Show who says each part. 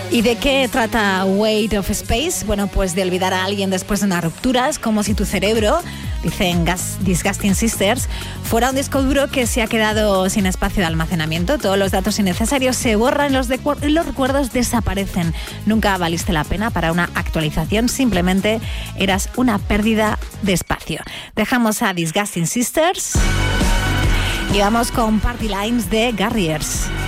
Speaker 1: ¿Y de qué trata Weight of Space? Bueno, pues de olvidar a alguien después de una ruptura. Es como si tu cerebro, dicen Disgusting Sisters, fuera un disco duro que se ha quedado sin espacio de almacenamiento. Todos los datos innecesarios se borran, los recuerdos desaparecen. Nunca valiste la pena para una actualización, simplemente eras una pérdida de espacio. Dejamos a Disgusting Sisters y vamos con Party Lines de Garriers.